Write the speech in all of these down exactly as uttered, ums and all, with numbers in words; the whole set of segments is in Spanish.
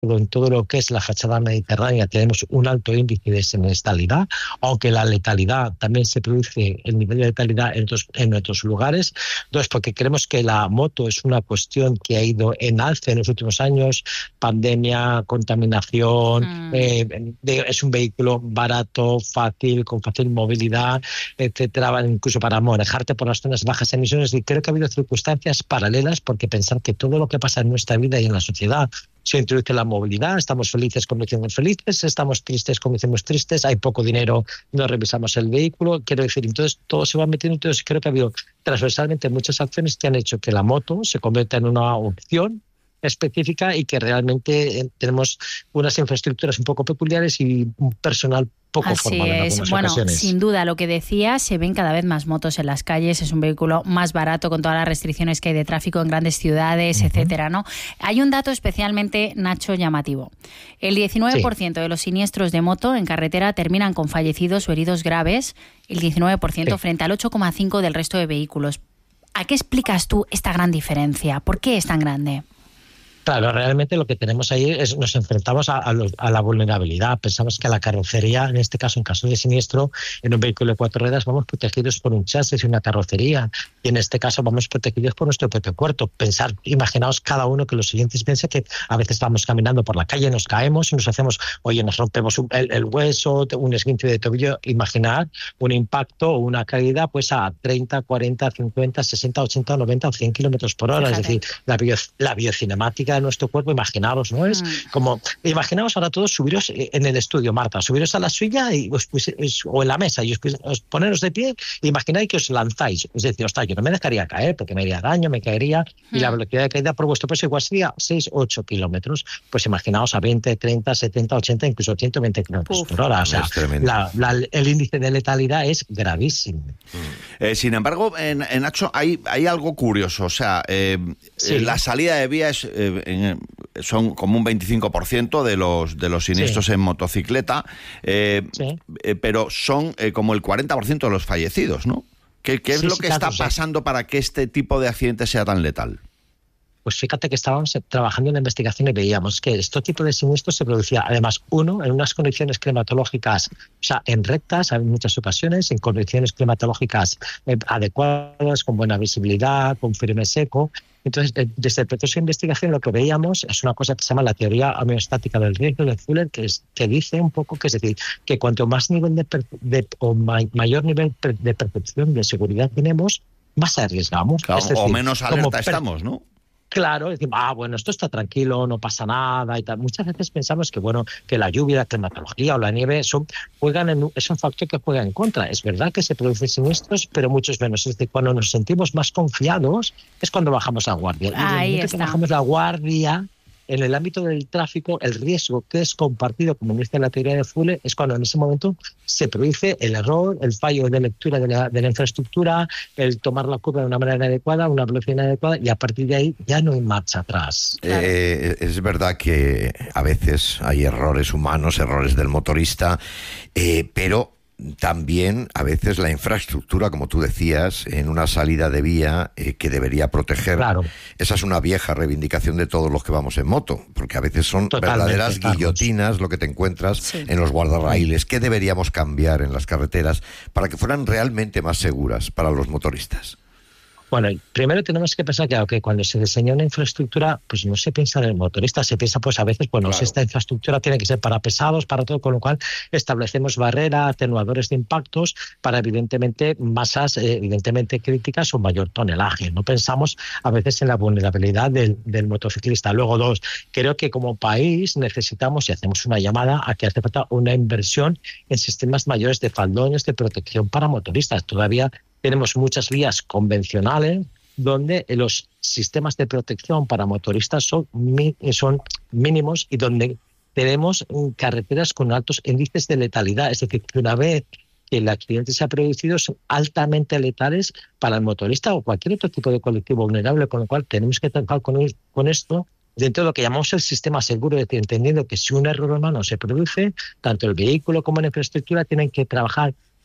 en todo lo que es la fachada mediterránea tenemos un alto índice de siniestralidad, aunque la letalidad también se produce, el nivel de letalidad en otros, en otros lugares. Entonces, porque creemos que la moto es una cuestión que ha ido en alza en los últimos años, pandemia, contaminación, mm. eh, de, es un vehículo barato, fácil, con fácil movilidad, etcétera, incluso para manejarte por las zonas bajas emisiones. Y creo que ha habido circunstancias paralelas, porque pensar que todo lo que pasa en nuestra vida y en la sociedad se introduce la movilidad, estamos felices conducimos felices, estamos tristes conducimos tristes, hay poco dinero, no revisamos el vehículo, quiero decir, entonces todo se va metiendo. Entonces creo que ha habido transversalmente muchas acciones que han hecho que la moto se convierta en una opción específica y que realmente tenemos unas infraestructuras un poco peculiares y un personal poco Así formal en es. algunas bueno, ocasiones. Sin duda, lo que decía, se ven cada vez más motos en las calles, es un vehículo más barato con todas las restricciones que hay de tráfico en grandes ciudades, uh-huh. etcétera, ¿no? Hay un dato especialmente, Nacho, llamativo. El diecinueve por ciento sí. de los siniestros de moto en carretera terminan con fallecidos o heridos graves, el diecinueve por ciento sí. frente al ocho coma cinco por ciento del resto de vehículos. ¿A qué explicas tú esta gran diferencia? ¿Por qué es tan grande? Claro, realmente lo que tenemos ahí es nos enfrentamos a, a, los, a la vulnerabilidad. Pensamos que la carrocería, en este caso, en caso de siniestro, en un vehículo de cuatro ruedas vamos protegidos por un chasis y una carrocería. Y en este caso vamos protegidos por nuestro propio cuerpo. Pensar, imaginaos cada uno que los siguientes piensa que a veces vamos caminando por la calle, nos caemos y nos hacemos, oye, nos rompemos el, el hueso, un esguince de tobillo. Imaginar un impacto o una caída pues a treinta, cuarenta, cincuenta, sesenta, ochenta, noventa o cien kilómetros por hora. Fíjate. Es decir, la, bio, la biocinemática de nuestro cuerpo, imaginaros, ¿no? Es mm. como, imaginaos ahora todos subiros en el estudio, Marta, subiros a la silla y os, pues, o en la mesa y os, os poneros de pie e imagináis que os lanzáis. Es decir, ostras, yo no me dejaría caer porque me haría daño, me caería mm. y la velocidad de caída por vuestro peso igual sería seis, ocho kilómetros. Pues imaginaos a veinte, treinta, setenta, ochenta, incluso ciento veinte kilómetros Uf, por hora. O sea, la, la, el índice de letalidad es gravísimo. Mm. Eh, sin embargo, en, en Nacho, hay, hay algo curioso. O sea, eh, sí. la salida de vía es... Eh, En, son como un veinticinco por ciento de los de los siniestros sí. en motocicleta, eh, sí. eh, pero son eh, como el cuarenta por ciento de los fallecidos, ¿no? ¿Qué, qué es sí, lo que sí, está claro, pasando sí. para que este tipo de accidente sea tan letal? Pues fíjate que estábamos trabajando en la investigación y veíamos que este tipo de siniestros se producía, además, uno, en unas condiciones climatológicas, o sea, en rectas, en muchas ocasiones, en condiciones climatológicas adecuadas, con buena visibilidad, con firme seco. Entonces, desde el proceso de investigación lo que veíamos es una cosa que se llama la teoría homeostática del riesgo de Fuller, que, es, que dice un poco que es decir, que cuanto más nivel de, de o may, mayor nivel de percepción de seguridad tenemos, más arriesgamos. Claro, es decir, o menos alerta estamos, ¿no? Claro, decimos, ah, bueno, esto está tranquilo, no pasa nada y tal. Muchas veces pensamos que, bueno, que la lluvia, la climatología o la nieve son, juegan en, es un factor que juega en contra. Es verdad que se producen siniestros, pero muchos menos. Es decir, cuando nos sentimos más confiados es cuando bajamos la guardia. Ahí y en el momento que bajamos la guardia, en el ámbito del tráfico, el riesgo que es compartido, como dice la teoría de Fuller, es cuando en ese momento se produce el error, el fallo de lectura de la, de la infraestructura, el tomar la curva de una manera inadecuada, una velocidad inadecuada, y a partir de ahí ya no hay marcha atrás. Claro. Eh, es verdad que a veces hay errores humanos, errores del motorista, eh, pero también a veces la infraestructura, como tú decías, en una salida de vía eh, que debería proteger. Claro. Esa es una vieja reivindicación de todos los que vamos en moto, porque a veces son Totalmente, verdaderas Carlos. guillotinas lo que te encuentras sí. en los guardarraíles. ¿Qué deberíamos cambiar en las carreteras para que fueran realmente más seguras para los motoristas? Bueno, primero tenemos que pensar que aunque cuando se diseña una infraestructura, pues no se piensa en el motorista, se piensa pues a veces, bueno, claro. si esta infraestructura tiene que ser para pesados, para todo, con lo cual establecemos barreras, atenuadores de impactos para evidentemente masas eh, evidentemente críticas o mayor tonelaje. No pensamos a veces en la vulnerabilidad del, del motociclista. Luego dos, creo que como país necesitamos y hacemos una llamada a que hace falta una inversión en sistemas mayores de faldones de protección para motoristas. Todavía tenemos muchas vías convencionales donde los sistemas de protección para motoristas son, son mínimos y donde tenemos carreteras con altos índices de letalidad. Es decir, que una vez que el accidente se ha producido son altamente letales para el motorista o cualquier otro tipo de colectivo vulnerable, con lo cual tenemos que trabajar con, con esto dentro de lo que llamamos el sistema seguro, es decir, entendiendo que si un error humano se produce, tanto el vehículo como la infraestructura tienen que trabajar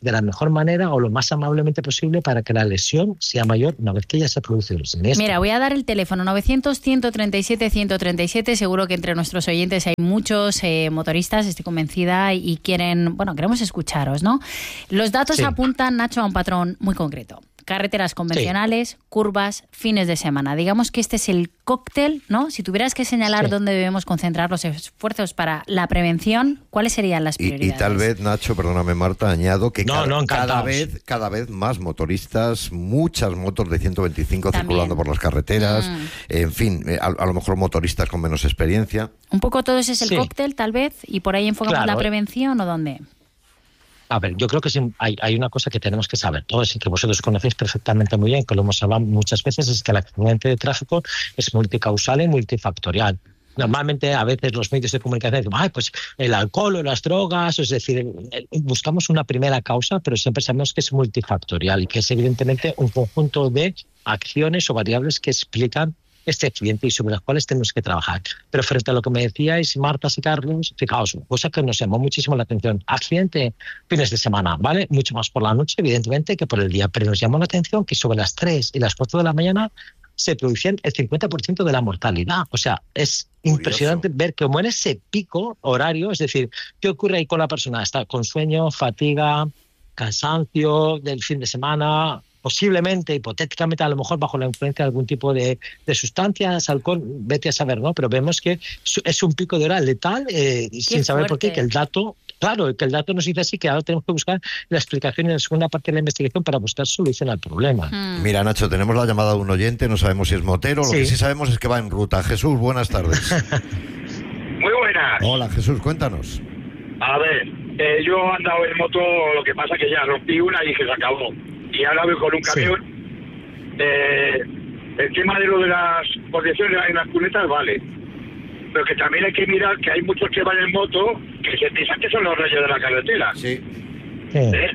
de la mejor manera o lo más amablemente posible para que la lesión sea mayor una vez que ya se ha producido el siniestro. Mira, voy a dar el teléfono novecientos, ciento treinta y siete, ciento treinta y siete. Seguro que entre nuestros oyentes hay muchos eh, motoristas, estoy convencida, y quieren, bueno, queremos escucharos, ¿no? Los datos Sí. apuntan, Nacho, a un patrón muy concreto. Carreteras convencionales, sí. curvas, fines de semana. Digamos que este es el cóctel, ¿no? Si tuvieras que señalar sí. dónde debemos concentrar los esfuerzos para la prevención, ¿cuáles serían las prioridades? Y, y tal vez, Nacho, perdóname Marta, añado que no, cada, no, cada vez cada vez más motoristas, muchas motos de ciento veinticinco También. circulando por las carreteras, mm. en fin, a, a lo mejor motoristas con menos experiencia. Un poco todo ese es el sí. cóctel, tal vez, y por ahí enfocamos claro. la prevención, ¿o dónde? A ver, yo creo que sí, hay, hay una cosa que tenemos que saber todos y que vosotros conocéis perfectamente muy bien, que lo hemos hablado muchas veces, es que el accidente de tráfico es multicausal y multifactorial. Normalmente, a veces los medios de comunicación dicen, ay, pues el alcohol o las drogas, es decir, buscamos una primera causa, pero siempre sabemos que es multifactorial y que es evidentemente un conjunto de acciones o variables que explican este accidente y sobre las cuales tenemos que trabajar. Pero frente a lo que me decíais, Marta y Carlos, fijaos, cosa que nos llamó muchísimo la atención. Accidente fines de semana, ¿vale? Mucho más por la noche, evidentemente, que por el día. Pero nos llamó la atención que sobre las tres y las cuatro de la mañana se producían el cincuenta por ciento de la mortalidad. O sea, es Curioso. impresionante ver que como en ese pico horario, es decir, ¿qué ocurre ahí con la persona? Está con sueño, fatiga, cansancio del fin de semana, posiblemente, hipotéticamente, a lo mejor bajo la influencia de algún tipo de, de sustancias, alcohol, vete a saber, ¿no? Pero vemos que es un pico de hora letal eh, sin saber fuerte. por qué, que el dato, claro, que el dato nos dice así, que ahora tenemos que buscar la explicación en la segunda parte de la investigación para buscar solución al problema. Hmm. Mira, Nacho, tenemos la llamada de un oyente, no sabemos si es motero, lo sí. que sí sabemos es que va en ruta. Jesús, buenas tardes. Muy buenas. Hola, Jesús, cuéntanos. A ver, eh, yo he andado en moto, lo que pasa que ya rompí una y dije, se acabó. Y ahora voy con un camión. Sí. Eh, el tema de lo de las posiciones en las cunetas, vale. Pero que también hay que mirar que hay muchos que van en moto que se piensan que son los reyes de la carretera. Sí. ¿Eh?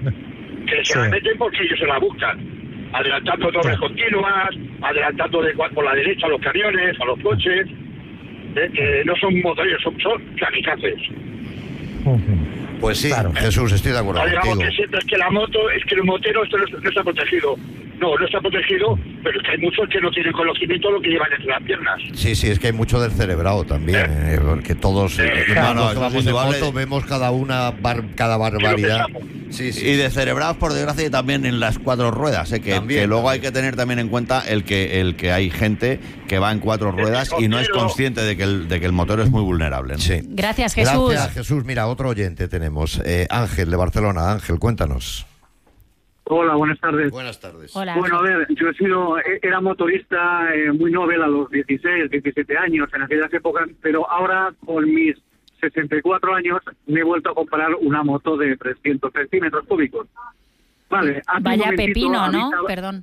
Que se sí. la meten porque ellos se la buscan. Adelantando dobles sí. continuas, adelantando de por la derecha a los camiones, a los coches. ¿Eh? Que no son motoreros, son, son kamikazes. Uh-huh. Pues sí, claro. Jesús, estoy de acuerdo no, contigo. Digamos que siempre es que la moto, es que el motero esto no, no está protegido. No, no está protegido, pero es que hay muchos que no tienen conocimiento de lo que llevan entre las piernas. Sí, sí, es que hay mucho del cerebrado también, ¿Eh? Eh, porque todos, eh, claro, no, que vamos de moto, vemos cada una, bar, cada barbaridad. Sí, sí. Y de cerebrados, por desgracia, y también en las cuatro ruedas, ¿eh? que, también, que luego también. Hay que tener también en cuenta el que el que hay gente que va en cuatro ruedas y no es consciente de que el, de que el motor es muy vulnerable, ¿no? Sí. Gracias, Jesús. Gracias, Jesús. Mira, otro oyente tenemos, eh, Ángel, de Barcelona. Ángel, cuéntanos. Hola, buenas tardes. Buenas tardes. Hola. Bueno, a ver, yo he sido, era motorista eh, muy novel a los dieciséis, diecisiete años en aquellas épocas, pero ahora con mis sesenta y cuatro años me he vuelto a comprar una moto de trescientos centímetros cúbicos. Vale. Vaya pepino, ¿no? Avisaba... Perdón.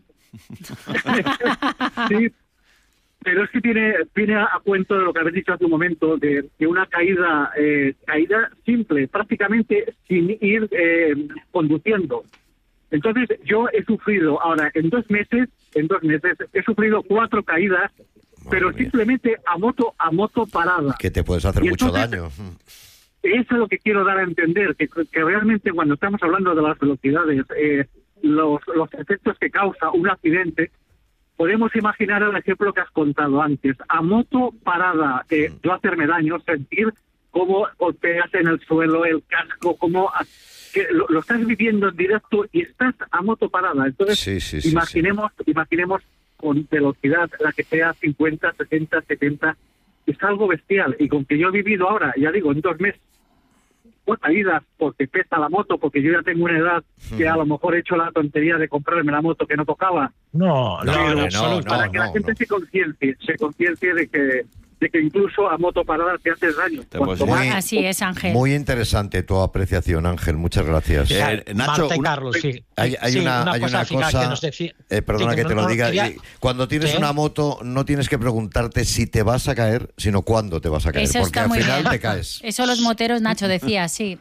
Sí, pero es que tiene, viene a cuento de lo que habéis dicho hace un momento, de, de una caída, eh, caída simple, prácticamente sin ir eh, conduciendo. Entonces, yo he sufrido, ahora, en dos meses, en dos meses, he sufrido cuatro caídas, Madre pero mía. simplemente a moto, a moto parada. Que te puedes hacer y mucho entonces, daño. Eso es lo que quiero dar a entender, que, que realmente cuando estamos hablando de las velocidades, eh, los, los efectos que causa un accidente, podemos imaginar el ejemplo que has contado antes. A moto parada, eh, mm. no hacerme daño, sentir cómo golpeas en el suelo, el casco, cómo... que lo, lo estás viviendo en directo y estás a moto parada. Entonces, sí, sí, sí, imaginemos sí. imaginemos con velocidad, la que sea cincuenta, sesenta, setenta, es algo bestial. Y con que yo he vivido ahora, ya digo, en dos meses, por caídas, porque pesa la moto, porque yo ya tengo una edad que a lo mejor he hecho la tontería de comprarme la moto que no tocaba. No, no, pero, no, no, para no, que no, la gente no. se conciencie, se conciencie de que de que incluso a moto parada te haces daño. Pues muy, Así es, Ángel. Muy interesante tu apreciación, Ángel. Muchas gracias. Eh, Nacho, Marta y una, Carlos, sí. Hay, hay sí, una, una hay cosa, una fija, cosa que nos decía, eh, perdona sí, que, que te no, lo no, diga. quería, Cuando tienes ¿qué? una moto, no tienes que preguntarte si te vas a caer, sino cuándo te vas a caer. Eso porque está al muy final bien. te caes. Eso los moteros, Nacho decía, sí.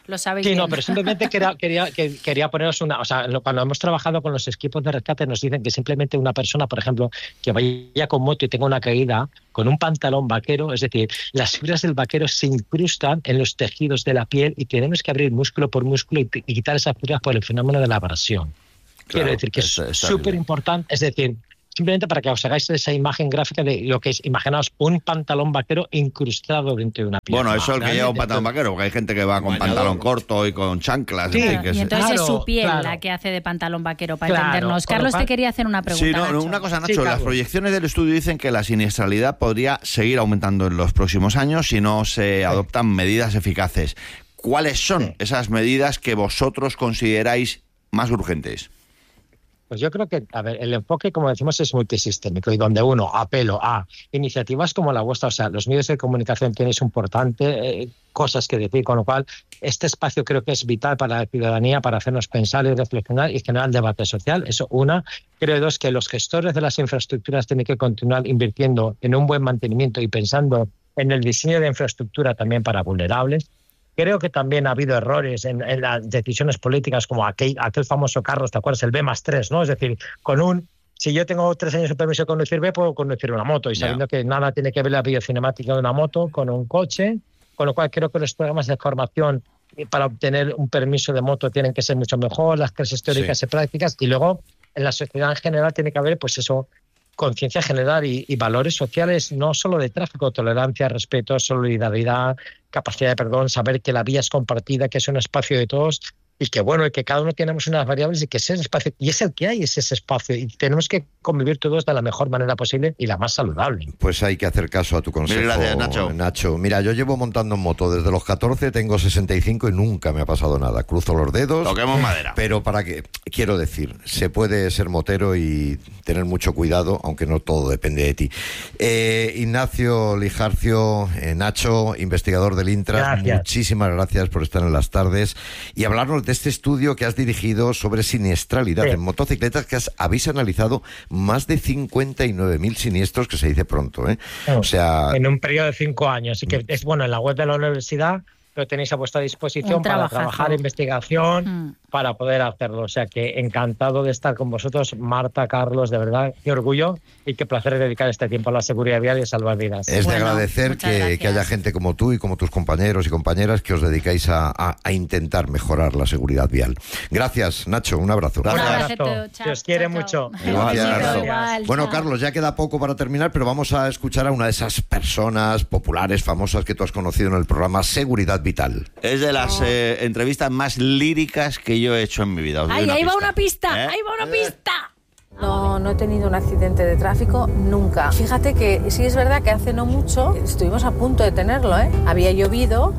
Lo sabéis Sí, bien. no, pero simplemente quería, quería, que- quería poneros una... O sea, lo- cuando hemos trabajado con los equipos de rescate nos dicen que simplemente una persona, por ejemplo, que vaya con moto y tenga una caída, con un pantalón vaquero, es decir, las fibras del vaquero se incrustan en los tejidos de la piel y tenemos que abrir músculo por músculo y, y quitar esas fibras por el fenómeno de la abrasión. Quiero Claro, decir que está- es está súper bien. importante, es decir, simplemente para que os hagáis esa imagen gráfica de lo que es, imaginaos un pantalón vaquero incrustado dentro de una piel. Bueno, eso es el que lleva un Realmente, pantalón vaquero, porque hay gente que va con Bañador. pantalón corto y con chanclas. Sí, en fin, que Y se- entonces es Claro, su piel claro. la que hace de pantalón vaquero, para Claro, entendernos. con lo Carlos, cual- te quería hacer una pregunta. Sí, no, Nacho. una cosa, Sí, Nacho, las Carlos. proyecciones del estudio dicen que la siniestralidad podría seguir aumentando en los próximos años si no se adoptan medidas eficaces. ¿Cuáles son Sí. esas medidas que vosotros consideráis más urgentes? Pues yo creo que, a ver, el enfoque, como decimos, es multisistémico y donde uno apelo a iniciativas como la vuestra, o sea, los medios de comunicación tenéis importante, eh, cosas que decir, con lo cual este espacio creo que es vital para la ciudadanía, para hacernos pensar y reflexionar y generar debate social. Eso una. Creo dos, que los gestores de las infraestructuras tienen que continuar invirtiendo en un buen mantenimiento y pensando en el diseño de infraestructura también para vulnerables. Creo que también ha habido errores en, en las decisiones políticas, como aquel, aquel famoso Carlos, ¿te acuerdas? El B más tres, ¿no? Es decir, con un... Si yo tengo tres años de permiso de conducir B, puedo conducir una moto, y Ya. sabiendo que nada tiene que ver la biocinemática de una moto con un coche, con lo cual creo que los programas de formación para obtener un permiso de moto tienen que ser mucho mejor, las clases teóricas Sí. y prácticas, y luego en la sociedad en general tiene que haber, pues eso, conciencia general y, y valores sociales, no solo de tráfico, tolerancia, respeto, solidaridad, capacidad de perdón, saber que la vía es compartida, que es un espacio de todos y que bueno, y que cada uno tenemos unas variables y que ese espacio, y es el que hay, es ese espacio, y tenemos que convivir todos de la mejor manera posible y la más saludable. Pues hay que hacer caso a tu consejo, Mil gracias, Nacho. Nacho. Mira, yo llevo montando en moto desde los catorce, tengo sesenta y cinco y nunca me ha pasado nada. Cruzo los dedos. Toquemos madera. Pero para que, quiero decir, se puede ser motero y tener mucho cuidado, aunque no todo depende de ti. Eh, Ignacio Lijarcio, eh, Nacho, investigador del Intras, Gracias. muchísimas gracias por estar en las tardes y hablarnos de este estudio que has dirigido sobre siniestralidad Sí. en motocicletas, que has- habéis analizado más de cincuenta y nueve mil siniestros, que se dice pronto, ¿eh? O sea, En un periodo de cinco años. Y que es bueno, en la web de la universidad lo tenéis a vuestra disposición Un para trabajazo. trabajar investigación, Mm. para poder hacerlo. O sea que encantado de estar con vosotros, Marta, Carlos, de verdad, qué orgullo y qué placer dedicar este tiempo a la seguridad vial y a salvar vidas. es de Bueno, agradecer muchas que, gracias. que haya gente como tú y como tus compañeros y compañeras que os dedicáis a, a- a intentar mejorar la seguridad vial. Gracias, Nacho, un abrazo. Un Un abrazo. abrazo. Chao, Se os quiere chao, mucho. chao. Igual, Besito, abrazo. igual, Bueno, chao. Carlos, ya queda poco para terminar, pero vamos a escuchar a una de esas personas populares, famosas que tú has conocido en el programa Seguridad Vital. Es de las eh, entrevistas más líricas que yo he hecho en mi vida. Os doy Ay, una ahí va pista. una pista, ¿Eh? ahí va una pista. No, no he tenido un accidente de tráfico nunca. Fíjate que sí es verdad que hace no mucho estuvimos a punto de tenerlo, ¿eh? Había llovido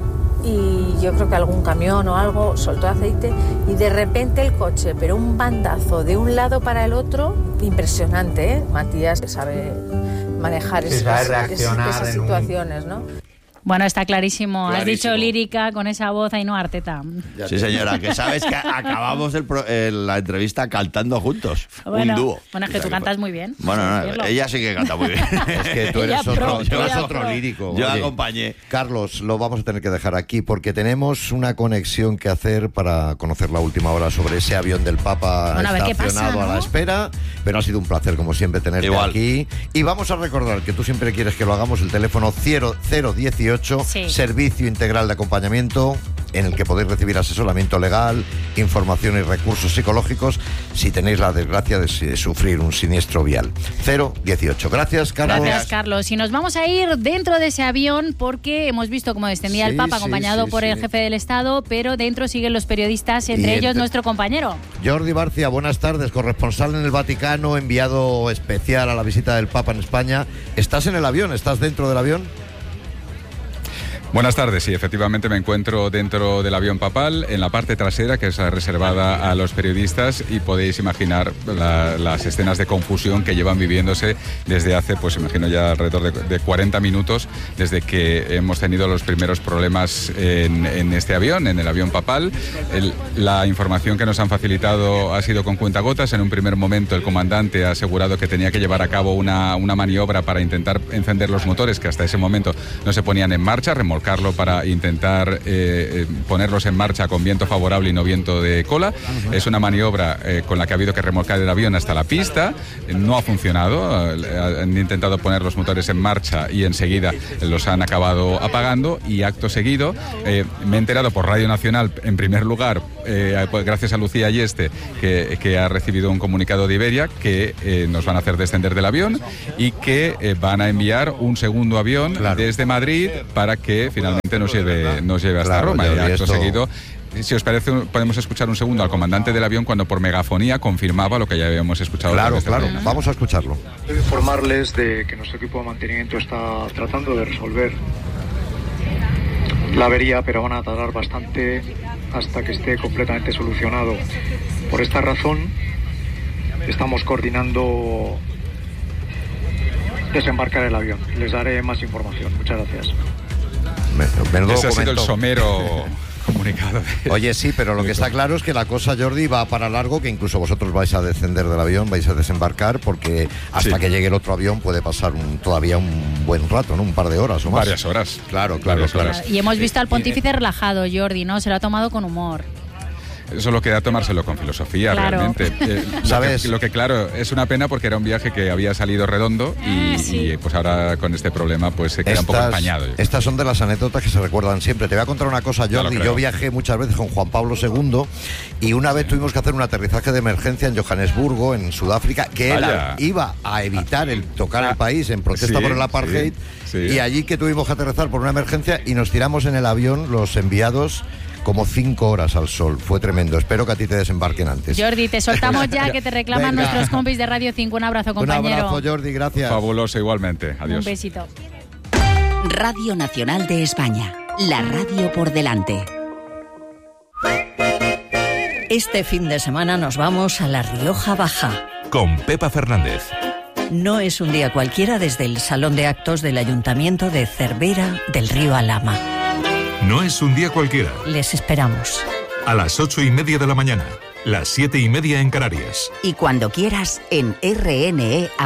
y yo creo que algún camión o algo soltó aceite y de repente el coche, pero un bandazo de un lado para el otro, impresionante, ¿eh? Matías sabe manejar Sí, esas, sabe esas- reaccionar esas en un- situaciones, ¿no? Bueno, está clarísimo. Has Clarísimo. dicho lírica con esa voz, Ainhoa Arteta. Sí, señora, que sabes que acabamos el pro- el- la entrevista cantando juntos. Bueno, un dúo. bueno, es que O sea tú cantas muy bien. Bueno, hay que no, decirlo. ella sí que canta muy bien. Es que tú eres Ella otro, pro, tú eres ella otro pro. lírico. Yo Oye, acompañé. Carlos, lo vamos a tener que dejar aquí porque tenemos una conexión que hacer para conocer la última hora sobre ese avión del Papa Bueno, a ver qué estacionado pasa, a la ¿no? espera. Pero ha sido un placer, como siempre, tenerte Igual. aquí. Y vamos a recordar que tú siempre quieres que lo hagamos, el teléfono cero cero dieciocho, Sí. Servicio Integral de Acompañamiento, en el que podéis recibir asesoramiento legal, información y recursos psicológicos si tenéis la desgracia de, de sufrir un siniestro vial. cero dieciocho. Gracias, Carlos. Gracias, Carlos. Y nos vamos a ir dentro de ese avión porque hemos visto cómo descendía Sí, el Papa sí, acompañado sí, por sí. el jefe del Estado, pero dentro siguen los periodistas, entre Y ellos entre- nuestro compañero. Jordi Barcia, buenas tardes, corresponsal en el Vaticano, enviado especial a la visita del Papa en España. ¿Estás en el avión? ¿Estás dentro del avión? Buenas tardes, sí, efectivamente me encuentro dentro del avión papal, en la parte trasera, que es la reservada a los periodistas, y podéis imaginar la- las escenas de confusión que llevan viviéndose desde hace, pues imagino ya alrededor de, de cuarenta minutos, desde que hemos tenido los primeros problemas en, en este avión, en el avión papal. El- la información que nos han facilitado ha sido con cuentagotas. En un primer momento el comandante ha asegurado que tenía que llevar a cabo una, una maniobra para intentar encender los motores, que hasta ese momento no se ponían en marcha, remolcando colocarlo para intentar eh, ponerlos en marcha con viento favorable y no viento de cola. Uh-huh. Es una maniobra eh, con la que ha habido que remolcar el avión hasta la pista. No ha funcionado. Eh, han intentado poner los motores en marcha y enseguida los han acabado apagando, y acto seguido eh, me he enterado por Radio Nacional, en primer lugar, eh, pues gracias a Lucía Ayeste, que, que ha recibido un comunicado de Iberia, que eh, nos van a hacer descender del avión y que eh, van a enviar un segundo avión claro. desde Madrid para que finalmente nos lleve, nos lleve hasta claro, Roma. Y acto esto... seguido, si os parece, podemos escuchar un segundo al comandante del avión cuando por megafonía confirmaba lo que ya habíamos escuchado. Claro, claro, programa. Vamos a escucharlo. Quiero informarles de que nuestro equipo de mantenimiento está tratando de resolver la avería, pero van a tardar bastante hasta que esté completamente solucionado. Por esta razón, estamos coordinando desembarcar el avión. Les daré más información. Muchas gracias. Menudo Ese ha sido el somero comunicado. Oye, sí, pero lo que está claro es que la cosa, Jordi, va para largo, que incluso vosotros vais a descender del avión, vais a desembarcar, porque hasta sí. que llegue el otro avión puede pasar un, todavía un buen rato, ¿no? Un par de horas o más. Varias horas. Claro, claro, Varias claro. Horas. Y hemos visto al pontífice relajado, Jordi, ¿no? Se lo ha tomado con humor. Eso lo queda tomárselo con filosofía, claro. realmente. Eh, ¿Sabes? Lo que, lo que, claro, es una pena porque era un viaje que había salido redondo y, sí. y pues ahora con este problema pues se queda estas, un poco empañado. Estas son de las anécdotas que se recuerdan siempre. Te voy a contar una cosa, Jordi. Yo viajé muchas veces con Juan Pablo segundo y una vez tuvimos que hacer un aterrizaje de emergencia en Johannesburgo, en Sudáfrica, que él iba a evitar el tocar el país en protesta sí, por el apartheid sí, sí. y allí que tuvimos que aterrizar por una emergencia y nos tiramos en el avión los enviados como cinco horas al sol. Fue tremendo. Espero que a ti te desembarquen antes. Jordi, te soltamos ya, que te reclaman Venga. nuestros compis de Radio cinco. Un abrazo, compañero. Un abrazo, Jordi, gracias. Fabuloso, igualmente. Adiós. Un besito. Radio Nacional de España. La radio por delante. Este fin de semana nos vamos a La Rioja Baja. Con Pepa Fernández. No es un día cualquiera desde el Salón de Actos del Ayuntamiento de Cervera del Río Alhama. No es un día cualquiera. Les esperamos. A las ocho y media de la mañana, las siete y media en Canarias. Y cuando quieras en R N E